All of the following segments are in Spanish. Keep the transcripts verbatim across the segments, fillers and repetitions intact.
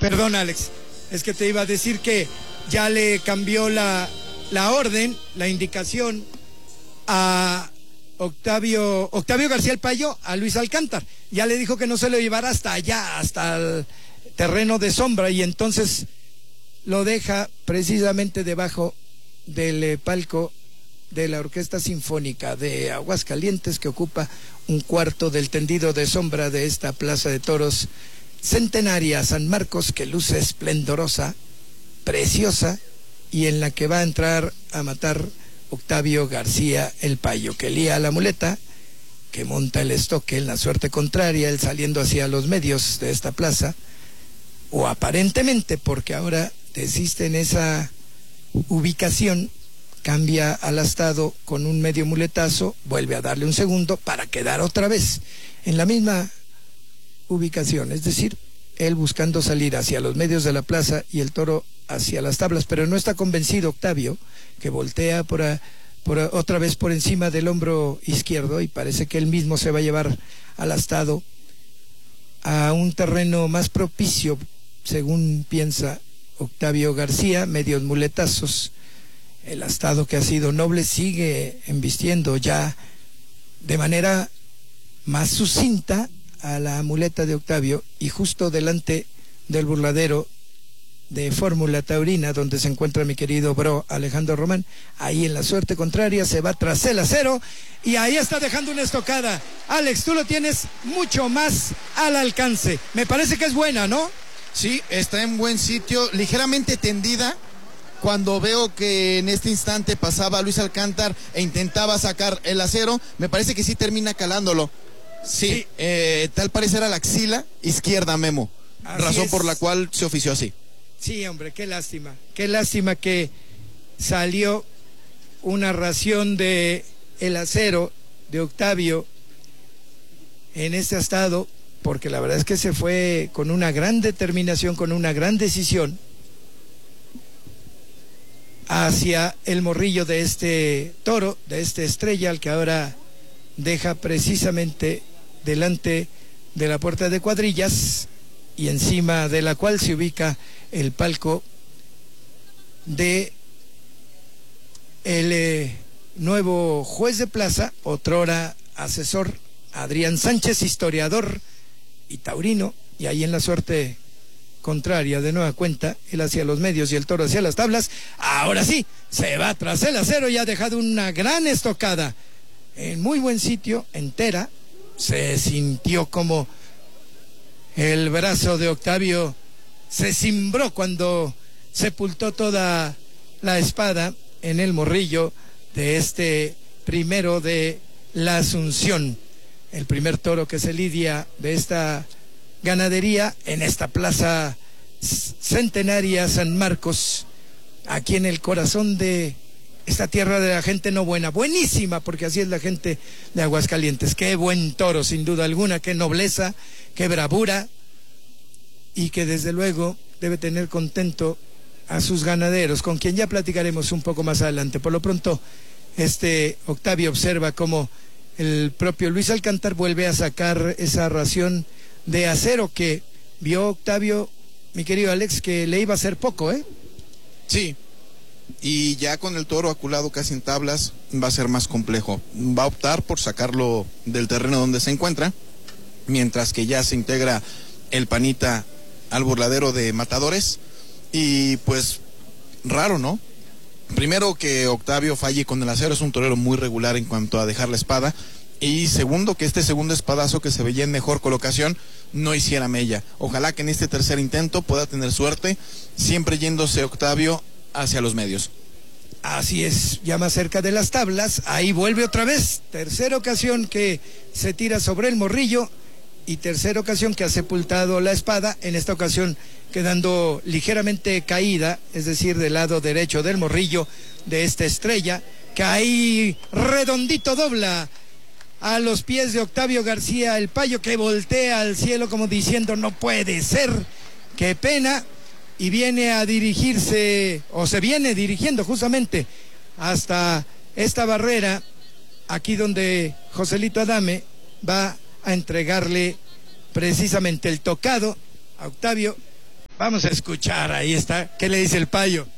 Perdón, Alex, es que te iba a decir que ya le cambió la, la orden, la indicación a Octavio, Octavio García el Payo, a Luis Alcántar. Ya le dijo que no se lo llevara hasta allá, hasta el terreno de sombra, y entonces lo deja precisamente debajo del eh, palco de la Orquesta Sinfónica de Aguascalientes, que ocupa un cuarto del tendido de sombra de esta Plaza de Toros centenaria San Marcos, que luce esplendorosa, preciosa, y en la que va a entrar a matar Octavio García el Payo, que lía la muleta, que monta el estoque en la suerte contraria, él saliendo hacia los medios de esta plaza, o aparentemente, porque ahora desiste en esa ubicación, cambia al astado con un medio muletazo, vuelve a darle un segundo para quedar otra vez en la misma ubicación, es decir, él buscando salir hacia los medios de la plaza y el toro hacia las tablas, pero no está convencido Octavio, que voltea por, a, por a, otra vez por encima del hombro izquierdo, y parece que él mismo se va a llevar al astado a un terreno más propicio, según piensa Octavio García, medios muletazos. El astado, que ha sido noble, sigue embistiendo ya de manera más sucinta a la muleta de Octavio, y justo delante del burladero de Fórmula Taurina, donde se encuentra mi querido bro Alejandro Román, ahí en la suerte contraria se va tras el acero, y ahí está dejando una estocada. Alex, tú lo tienes mucho más al alcance, me parece que es buena, ¿no? Sí, está en buen sitio, ligeramente tendida. Cuando veo que en este instante pasaba Luis Alcántar e intentaba sacar el acero, me parece que sí termina calándolo. Sí, sí. Eh, tal parece era la axila izquierda, Memo. Así razón es. Por la cual se ofició así. Sí, hombre, qué lástima. Qué lástima que salió una ración de el acero de Octavio en este estado, porque la verdad es que se fue con una gran determinación, con una gran decisión hacia el morrillo de este toro, de este Estrella, al que ahora deja precisamente delante de la puerta de cuadrillas, y encima de la cual se ubica el palco de el eh, nuevo juez de plaza, otrora asesor, Adrián Sánchez, historiador y taurino, y ahí en la suerte contraria, de nueva cuenta, él hacia los medios y el toro hacia las tablas. Ahora sí, se va tras el acero y ha dejado una gran estocada en muy buen sitio, entera. Se sintió como el brazo de Octavio se cimbró cuando sepultó toda la espada en el morrillo de este primero de la Asunción, el primer toro que se lidia de esta ganadería en esta plaza centenaria San Marcos, aquí en el corazón de esta tierra de la gente no buena, buenísima, porque así es la gente de Aguascalientes. Qué buen toro, sin duda alguna, qué nobleza, qué bravura, y que desde luego debe tener contento a sus ganaderos, con quien ya platicaremos un poco más adelante. Por lo pronto, este Octavio observa cómo el propio Luis Alcántar vuelve a sacar esa ración de acero que vio Octavio, mi querido Alex, que le iba a hacer poco, ¿eh? Sí, y ya con el toro aculado casi en tablas va a ser más complejo. Va a optar por sacarlo del terreno donde se encuentra, mientras que ya se integra el panita al burladero de matadores. Y pues raro, ¿no? Primero, que Octavio falle con el acero, es un torero muy regular en cuanto a dejar la espada. Y segundo, que este segundo espadazo, que se veía en mejor colocación, no hiciera mella. Ojalá que en este tercer intento pueda tener suerte, siempre yéndose Octavio hacia los medios. Así es, ya más cerca de las tablas, ahí vuelve otra vez, tercera ocasión que se tira sobre el morrillo, y tercera ocasión que ha sepultado la espada, en esta ocasión quedando ligeramente caída, es decir, del lado derecho del morrillo de esta Estrella, que ahí redondito dobla a los pies de Octavio García el Payo, que voltea al cielo como diciendo no puede ser, qué pena, y viene a dirigirse, o se viene dirigiendo justamente hasta esta barrera, aquí donde Joselito Adame va a entregarle precisamente el tocado a Octavio, Vamos a escuchar, ahí está. ¿Qué le dice el Payo?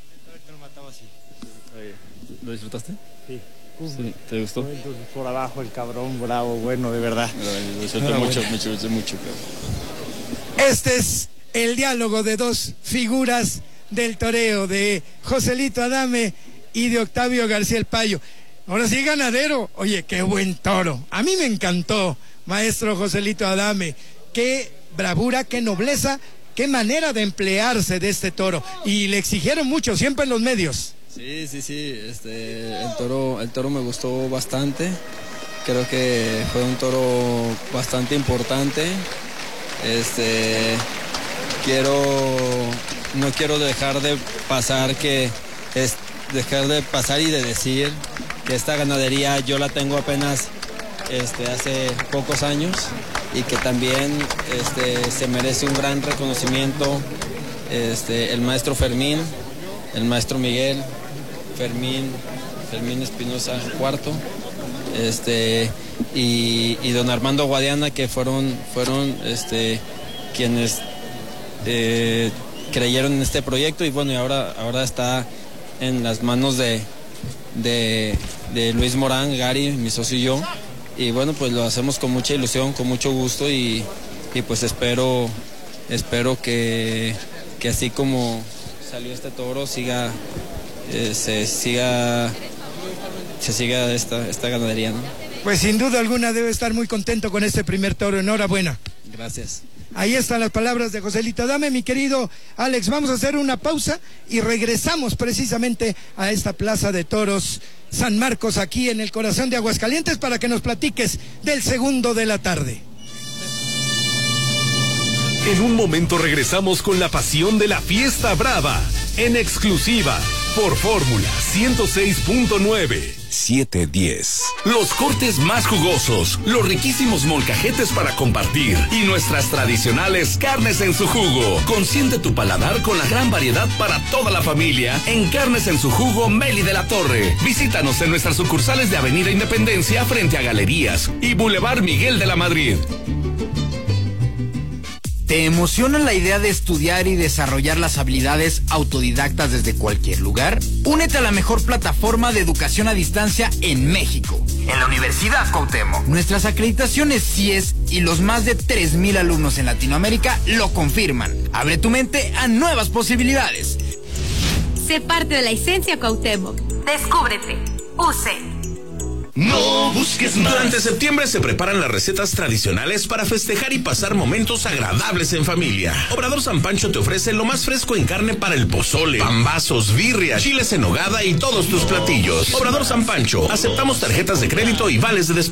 ¿Lo disfrutaste? Sí. Sí, ¿te gustó? Entonces, por abajo el cabrón, bravo, bueno, de verdad. Lo disfruté mucho, mucho, mucho, mucho. Este es el diálogo de dos figuras del toreo, de Joselito Adame y de Octavio García el Payo. Ahora sí, ganadero. Oye, qué buen toro. A mí me encantó, maestro Joselito Adame. Qué bravura, qué nobleza, qué manera de emplearse de este toro. Y le exigieron mucho, siempre en los medios. Sí, sí, sí. Este, el toro, el toro me gustó bastante. Creo que fue un toro bastante importante. Este, quiero, no quiero dejar de pasar que es dejar de pasar y de decir que esta ganadería yo la tengo apenas este, hace pocos años y que también este, se merece un gran reconocimiento este, el maestro Fermín, el maestro Miguel, Fermín, Fermín Espinosa cuarto, este, y, y don Armando Guadiana, que fueron, fueron este, quienes eh, creyeron en este proyecto y bueno, y ahora, ahora está en las manos de, de, de Luis Morán, Gary, mi socio y yo, y bueno, pues lo hacemos con mucha ilusión, con mucho gusto y, y pues espero, espero que, que así como salió este toro, siga, eh, se siga, se siga esta, esta ganadería, ¿no? Pues sin duda alguna debe estar muy contento con este primer toro. Enhorabuena. Gracias. Ahí están las palabras de Joselito Adame, mi querido Alex. Vamos a hacer una pausa y regresamos precisamente a esta plaza de toros San Marcos, aquí en el corazón de Aguascalientes, para que nos platiques del segundo de la tarde. En un momento regresamos con la pasión de la fiesta brava, en exclusiva por Fórmula ciento seis punto nueve. siete diez. Los cortes más jugosos, los riquísimos molcajetes para compartir y nuestras tradicionales carnes en su jugo. Consiente tu paladar con la gran variedad para toda la familia en Carnes en su Jugo Meli de la Torre. Visítanos en nuestras sucursales de Avenida Independencia frente a Galerías y Boulevard Miguel de la Madrid. ¿Te emociona la idea de estudiar y desarrollar las habilidades autodidactas desde cualquier lugar? Únete a la mejor plataforma de educación a distancia en México, en la Universidad Cuauhtémoc. Nuestras acreditaciones C I E S y los más de tres mil alumnos en Latinoamérica lo confirman. Abre tu mente a nuevas posibilidades. Sé parte de la esencia Cuauhtémoc. Descúbrete. U C. No busques más. Durante septiembre se preparan las recetas tradicionales para festejar y pasar momentos agradables en familia. Obrador San Pancho te ofrece lo más fresco en carne para el pozole, pambazos, birria, chiles en nogada y todos tus platillos. Obrador San Pancho, aceptamos tarjetas de crédito y vales de despensa.